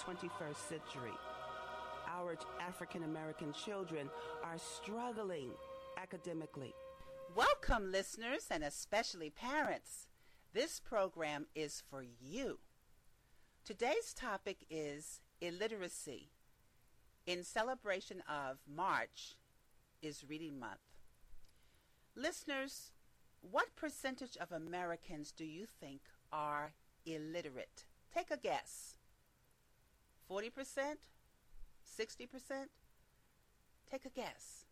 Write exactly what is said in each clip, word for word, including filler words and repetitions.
twenty-first century. Our African American children are struggling academically. Welcome, listeners, and especially parents. This program is for you. Today's topic is illiteracy. In celebration of March is Reading Month. Listeners, what percentage of Americans do you think are illiterate? Take a guess. forty percent? sixty percent? Take a guess.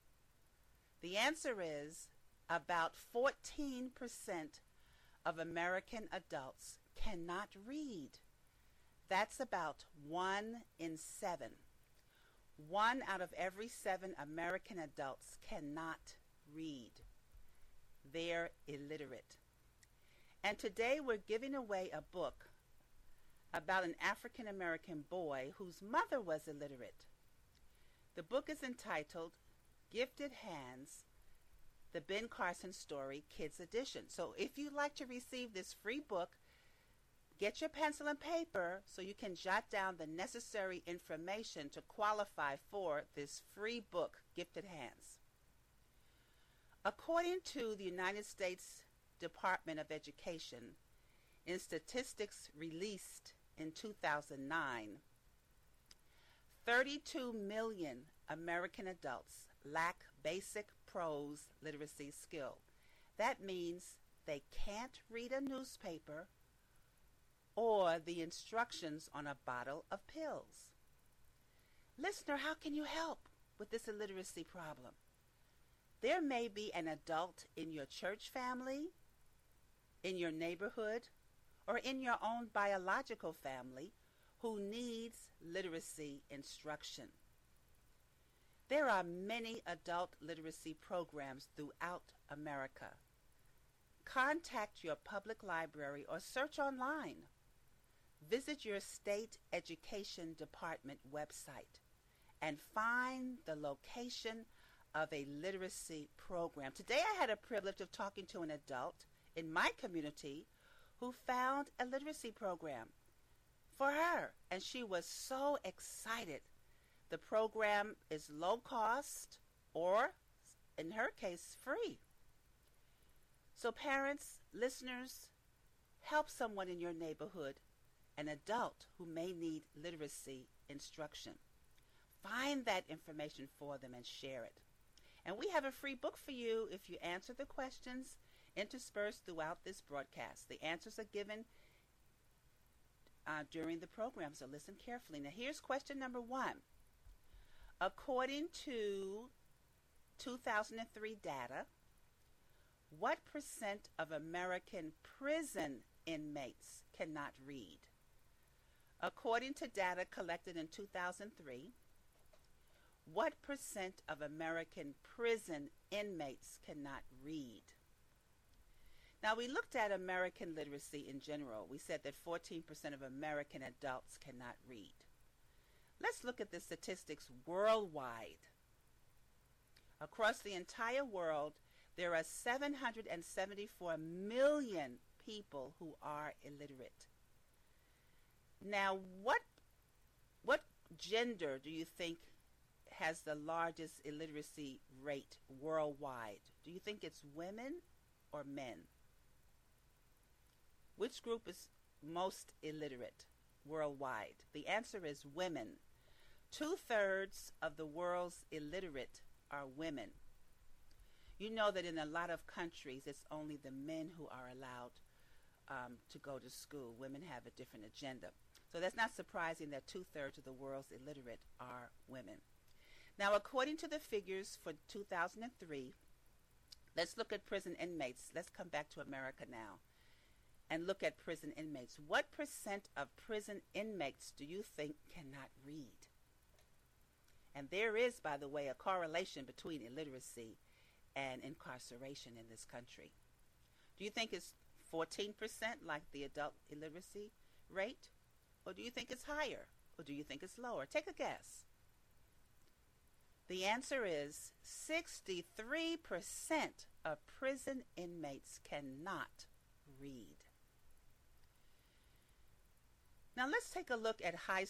The answer is about fourteen percent of American adults cannot read. That's about one in seven. One out of every seven American adults cannot read. They're illiterate. And today we're giving away a book about an African American boy whose mother was illiterate. The book is entitled Gifted Hands, the Ben Carson Story Kids Edition. So if you'd like to receive this free book, get your pencil and paper so you can jot down the necessary information to qualify for this free book, Gifted Hands. According to the United States Department of Education, in statistics released in two thousand nine, thirty-two million American adults lack basic prose literacy skill. That means they can't read a newspaper or the instructions on a bottle of pills. Listener, how can you help with this illiteracy problem? There may be an adult in your church family, in your neighborhood, or in your own biological family who needs literacy instruction. There are many adult literacy programs throughout America. Contact your public library or search online. Visit your state education department website and find the location of a literacy program. Today I had a privilege of talking to an adult in my community who found a literacy program for her, and she was so excited. The program is low cost, or in her case, free. So parents, listeners, help someone in your neighborhood, an adult who may need literacy instruction. Find that information for them and share it. And we have a free book for you if you answer the questions interspersed throughout this broadcast. The answers are given uh, during the program, so listen carefully. Now here's question number one. According to two thousand three data, what percent of American prison inmates cannot read? According to data collected in two thousand three, what percent of American prison inmates cannot read? Now, we looked at American literacy in general. We said that fourteen percent of American adults cannot read. Let's look at the statistics worldwide. Across the entire world, there are seven hundred seventy-four million people who are illiterate. Now, what, what gender do you think has the largest illiteracy rate worldwide? Do you think it's women or men? Which group is most illiterate worldwide? The answer is women. Two-thirds of the world's illiterate are women. You know that in a lot of countries, it's only the men who are allowed um, to go to school. Women have a different agenda. So that's not surprising that two-thirds of the world's illiterate are women. Now, according to the figures for two thousand three, let's look at prison inmates. Let's come back to America now and look at prison inmates. What percent of prison inmates do you think cannot read? And there is, by the way, a correlation between illiteracy and incarceration in this country. Do you think it's fourteen percent like the adult illiteracy rate? Or do you think it's higher? Or do you think it's lower? Take a guess. The answer is sixty-three percent of prison inmates cannot read. Now let's take a look at high